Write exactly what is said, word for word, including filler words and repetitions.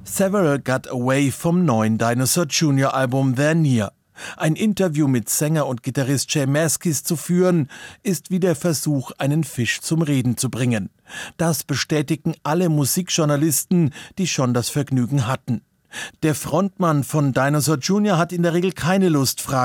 Several Got Away vom neuen Dinosaur Junior Album They're Near. Ein Interview mit Sänger und Gitarrist J Mascis zu führen, ist wie der Versuch, einen Fisch zum Reden zu bringen. Das bestätigen alle Musikjournalisten, die schon das Vergnügen hatten. Der Frontmann von Dinosaur Junior hat in der Regel keine Lust, Fragen